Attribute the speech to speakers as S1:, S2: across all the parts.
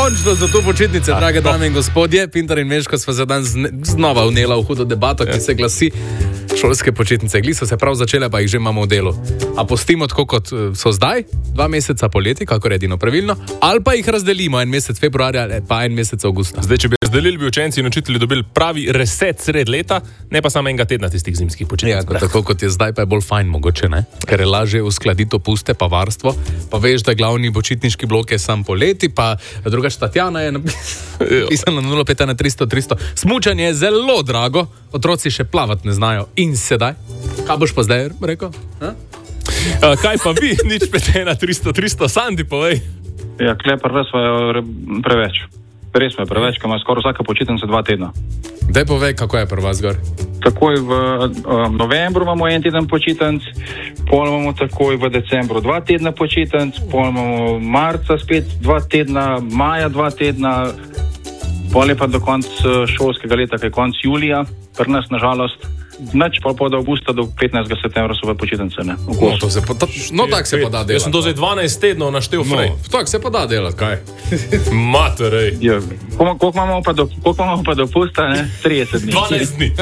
S1: končno za to počitnice, drage dame in gospodje. Pintar in Meško sva se danes znova vnela v hudo debato, ki se glasi šolske počitnice. Gli so se prav začele, pa jih že imamo v delu. A postimo tako, kot so zdaj, 2 meseca poleti, kako je edino pravilno, ali pa jih razdelimo 1 mesec februarja, pa 1 mesec avgusta.
S2: Zdaj, če bi razdelili, bi učenci in učitelji dobili pravi reset sred leta, ne pa samo enega tedna tistih zimskih počitnic.
S1: Ja, tako kot je zdaj, pa je bolj fajn mogoče, ne? Ker je lažje uskladiti opuste pa varstvo, pa veš, da glavni počitniški blok je sam poleti, pa drugače Tatjana je napisala na 051 300 300. Smučanje je zelo drago, otroci še plavati ne znajo. In sedaj? Kaj boš pa zdaj rekel?
S2: Kaj pa vi? Nič 51 300, Sandi, povej.
S3: Ja, klepar, res je preveč. Res je preveč, ker ima skoraj vsaka počitnica 2 tedna.
S1: Daj povej, kako je pri vas gor.
S3: Takoj v novembru imamo 1 teden počitnic, pol imamo takoj v decembru 2 tedna počitnic, pol imamo marca spet 2 tedna, maja 2 tedna, pol je pa do konca šolskega leta, kaj je konc julija, pri nas nažalost. Nič pa od avgusta do 15. septembra so v počitnice, ne?
S1: Tak se pa da delati.
S2: Jaz sem to zdaj 12 tednov naštel frej.
S1: Tak se pa da delati, kaj?
S2: Materej.
S3: Ja, koliko imamo pa dopusta, ne? 30 dni.
S2: 12 dni.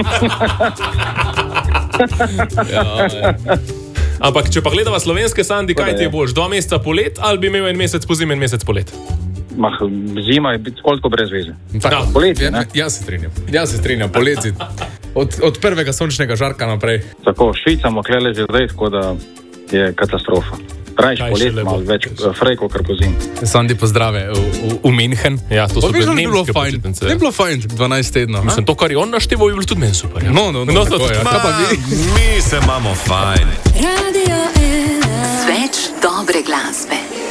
S2: Ampak, če pa gledava slovenske, Sandi, kaj ti je boljš? 2 meseca polet ali bi imel 1 mesec pozim, 1 mesec polet?
S3: Zima je koliko brez veze.
S1: Poletje, ne? Jaz se strinjam, poleti. Od prvega sončnega žarka naprej.
S3: Tako, švicamo klele že zdaj, tako da je katastrofa. Rajš polet, malo več frejko, kar po zim.
S1: Sandi, pozdrave v München.
S2: Ja, to so bile nemške počitnice.
S1: Ne bilo fajn, 12 tednov.
S2: Mislim, to, kar je on našteval, je bilo tudi meni super. Ja.
S1: No, tako je. Kaj pa vi?
S4: Mi se imamo fajn.
S5: Radio 1. Več dobre glasbe.